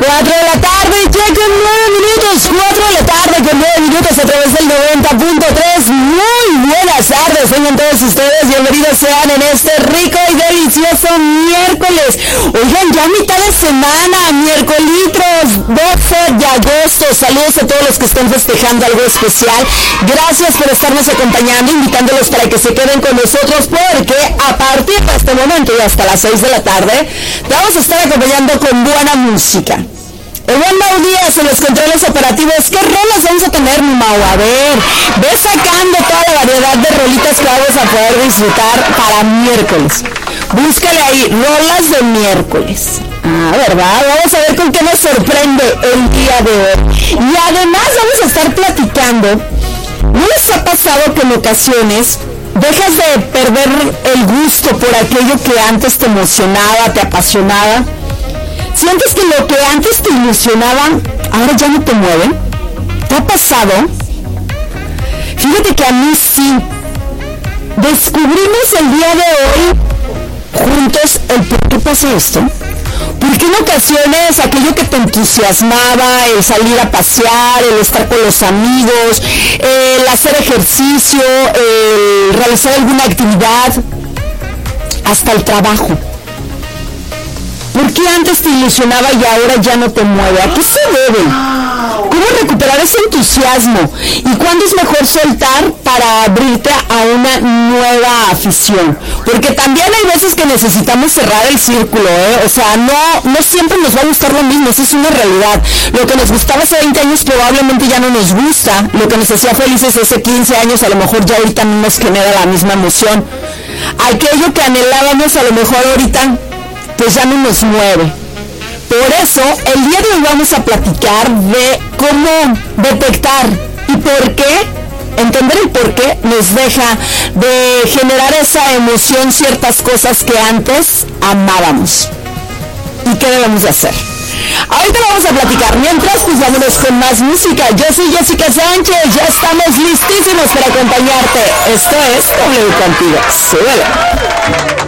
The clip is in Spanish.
4 de la tarde, ya con 9 minutos, 4 de la tarde con 9 minutos a través del 90.3. Muy buenas tardes, tengan todos ustedes, bienvenidos sean en este rico y delicioso miércoles. Oigan, ya mitad de semana, miércolitros, 12 de agosto. Saludos a todos los que estén festejando algo especial. Gracias por estarnos acompañando, invitándolos para que se queden con nosotros, porque a partir de este momento y hasta las 6 de la tarde, te vamos a estar acompañando con buena música. El buen Mau Díaz en los controles operativos. ¿Qué rolas vamos a tener, mi Mau? A ver, ve sacando toda la variedad de rolitas que vamos a poder disfrutar para miércoles. Búscale ahí, rolas de miércoles. Ah, ¿verdad? Vamos a ver con qué nos sorprende el día de hoy. Y además vamos a estar platicando. ¿No les ha pasado que en ocasiones dejas de perder el gusto por aquello que antes te emocionaba, te apasionaba? ¿Sientes que lo que antes te ilusionaba ahora ya no te mueve? ¿Te ha pasado? Fíjate que a mí sí. Descubrimos el día de hoy juntos el por qué pasa esto. Porque en ocasiones aquello que te entusiasmaba, el salir a pasear, el estar con los amigos, el hacer ejercicio, el realizar alguna actividad, hasta el trabajo. ¿Por qué antes te ilusionaba y ahora ya no te mueve? ¿A qué se debe? ¿Cómo recuperar ese entusiasmo? ¿Y cuándo es mejor soltar para abrirte a una nueva afición? Porque también hay veces que necesitamos cerrar el círculo, ¿eh? O sea, no siempre nos va a gustar lo mismo, eso es una realidad. Lo que nos gustaba hace 20 años probablemente ya no nos gusta. Lo que nos hacía felices hace 15 años a lo mejor ya ahorita no nos genera la misma emoción. Aquello que anhelábamos a lo mejor ahorita pues ya no nos mueve. Por eso, el día de hoy vamos a platicar de cómo detectar y por qué, entender el por qué nos deja de generar esa emoción ciertas cosas que antes amábamos. ¿Y qué debemos de hacer? Ahorita vamos a platicar. Mientras, pues vámonos con más música. Yo soy Jessica Sánchez, ya estamos listísimos para acompañamente. Esto es W Contigo. Súbelo.